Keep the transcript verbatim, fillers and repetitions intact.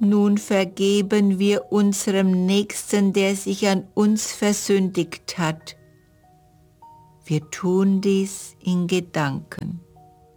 Nun vergeben wir unserem Nächsten, der sich an uns versündigt hat. Wir tun dies in Gedanken.